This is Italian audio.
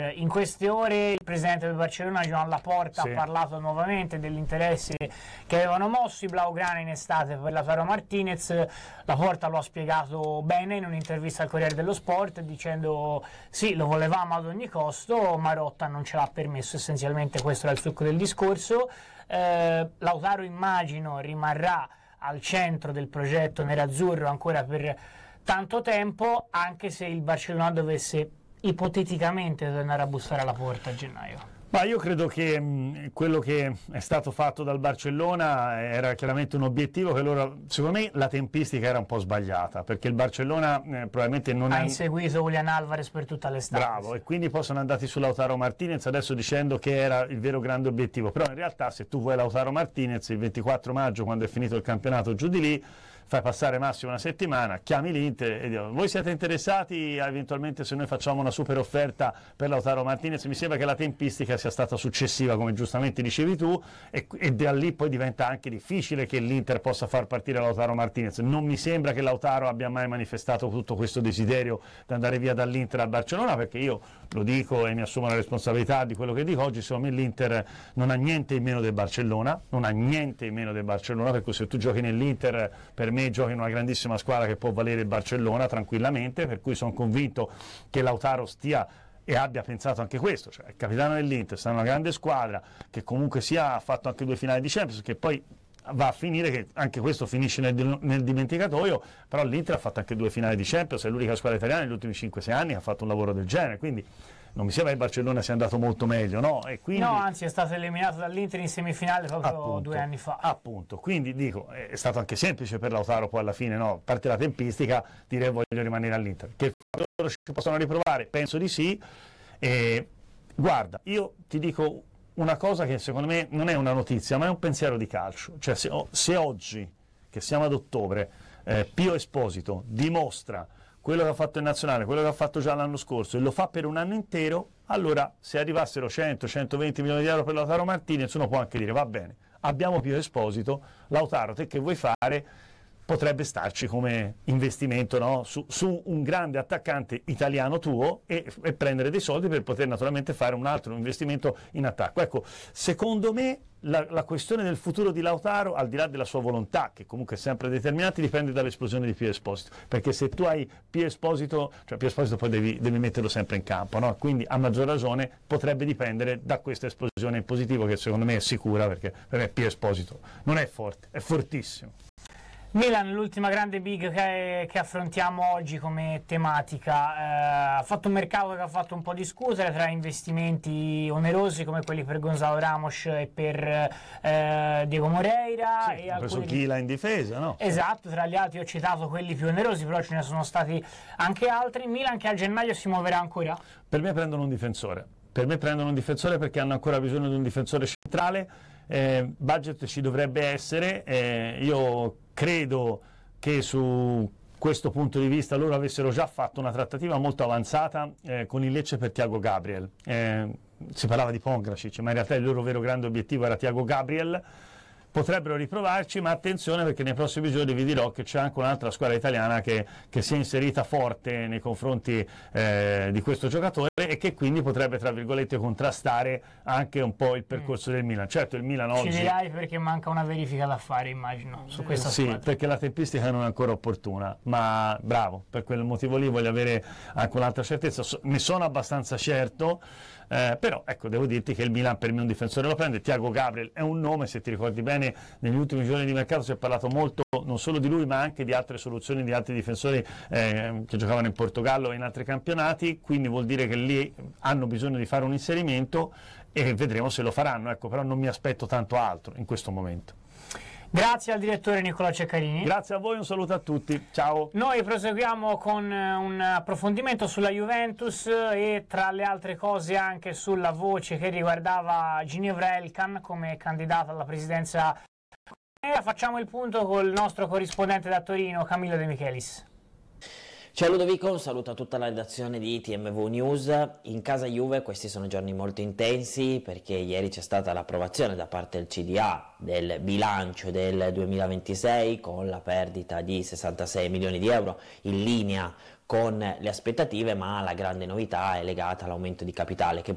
In queste ore il presidente del Barcellona, Joan Laporta, ha parlato nuovamente dell'interesse che avevano mosso i blaugrana in estate per Lautaro Martinez. Laporta lo ha spiegato bene in un'intervista al Corriere dello Sport, dicendo sì, lo volevamo ad ogni costo, Marotta non ce l'ha permesso, essenzialmente questo era il succo del discorso. Lautaro, immagino, rimarrà al centro del progetto nerazzurro ancora per tanto tempo, anche se il Barcellona dovesse ipoteticamente tornare a bussare alla porta a gennaio. Ma io credo che quello che è stato fatto dal Barcellona era chiaramente un obiettivo che loro, secondo me la tempistica era un po' sbagliata, perché il Barcellona probabilmente non ha inseguito Julián Álvarez per tutta l'estate. Bravo, e quindi poi sono andati su Lautaro Martinez adesso dicendo che era il vero grande obiettivo, però in realtà se tu vuoi Lautaro Martinez il 24 maggio, quando è finito il campionato giù di lì, fai passare massimo una settimana, chiami l'Inter e dici: voi siete interessati eventualmente se noi facciamo una super offerta per Lautaro Martinez? Mi sembra che la tempistica sia stata successiva, come giustamente dicevi tu, e da lì poi diventa anche difficile che l'Inter possa far partire Lautaro Martinez. Non mi sembra che Lautaro abbia mai manifestato tutto questo desiderio di andare via dall'Inter al Barcellona, perché io lo dico e mi assumo la responsabilità di quello che dico oggi, secondo me l'Inter non ha niente in meno del Barcellona, non ha niente in meno del Barcellona, perché se tu giochi nell'Inter, per me giochi in una grandissima squadra che può valere il Barcellona tranquillamente, per cui sono convinto che Lautaro stia e abbia pensato anche questo, cioè il capitano dell'Inter sta in una grande squadra che comunque sia ha fatto anche 2 finali di Champions, che poi va a finire che anche questo finisce nel dimenticatoio, però l'Inter ha fatto anche 2 finali di Champions, è l'unica squadra italiana negli ultimi 5-6 anni che ha fatto un lavoro del genere, quindi non mi sembra che il Barcellona sia andato molto meglio, no? E quindi, no, anzi è stato eliminato dall'Inter in semifinale proprio appunto, 2 anni fa. Appunto, quindi dico, è stato anche semplice per Lautaro poi alla fine, no? A parte la tempistica, dire voglio rimanere all'Inter. Che loro ci possono riprovare? Penso di sì. Guarda, io ti dico una cosa che secondo me non è una notizia, ma è un pensiero di calcio. Cioè se oggi, che siamo ad ottobre, Pio Esposito dimostra quello che ha fatto in nazionale, quello che ha fatto già l'anno scorso e lo fa per un anno intero, allora se arrivassero 100-120 milioni di euro per Lautaro Martinez uno può anche dire va bene, abbiamo Pio Esposito, Lautaro te che vuoi fare? Potrebbe starci come investimento, no? su un grande attaccante italiano tuo e prendere dei soldi per poter naturalmente fare un altro investimento in attacco. Ecco, secondo me la questione del futuro di Lautaro, al di là della sua volontà, che comunque è sempre determinata, dipende dall'esplosione di Pio Esposito, perché se tu hai Pio Esposito, cioè Pio Esposito poi devi metterlo sempre in campo, no? Quindi a maggior ragione potrebbe dipendere da questa esplosione in positivo, che secondo me è sicura, perché per me Pio Esposito non è forte, è fortissimo. Milan, l'ultima grande big che affrontiamo oggi come tematica, ha fatto un mercato che ha fatto un po' discutere tra investimenti onerosi come quelli per Gonzalo Ramos e per Diego Moreira. Sì, e ha preso Chila in difesa, no? Esatto, tra gli altri ho citato quelli più onerosi, però ce ne sono stati anche altri. Milan che a gennaio si muoverà ancora? Per me prendono un difensore. Per me prendono un difensore perché hanno ancora bisogno di un difensore centrale. Budget ci dovrebbe essere, io credo che su questo punto di vista loro avessero già fatto una trattativa molto avanzata con il Lecce per Thiago Gabriel. Si parlava di Pongracic, ma in realtà il loro vero grande obiettivo era Thiago Gabriel. Potrebbero riprovarci, ma attenzione perché nei prossimi giorni vi dirò che c'è anche un'altra squadra italiana che si è inserita forte nei confronti di questo giocatore e che quindi potrebbe, tra virgolette, contrastare anche un po' il percorso del Milan. Certo, il Milan oggi... Ci dirai perché manca una verifica da fare, immagino, su questa squadra. Sì, perché la tempistica non è ancora opportuna, ma bravo, per quel motivo lì voglio avere anche un'altra certezza. Ne sono abbastanza certo, però ecco, devo dirti che il Milan per me un difensore lo prende. Thiago Gabriel è un nome, se ti ricordi bene, negli ultimi giorni di mercato si è parlato molto non solo di lui ma anche di altre soluzioni di altri difensori che giocavano in Portogallo e in altri campionati, quindi vuol dire che lì hanno bisogno di fare un inserimento e vedremo se lo faranno, ecco, però non mi aspetto tanto altro in questo momento. Grazie al direttore Nicola Ceccarini. Grazie a voi, un saluto a tutti, ciao. Noi proseguiamo con un approfondimento sulla Juventus e tra le altre cose anche sulla voce che riguardava Ginevra Elkan come candidata alla presidenza. Facciamo il punto col nostro corrispondente da Torino, Camillo De Michelis. Ciao Ludovico, un saluto a tutta la redazione di TMV News. In casa Juve questi sono giorni molto intensi perché ieri c'è stata l'approvazione da parte del CDA del bilancio del 2026 con la perdita di 66 milioni di euro in linea con le aspettative, ma la grande novità è legata all'aumento di capitale che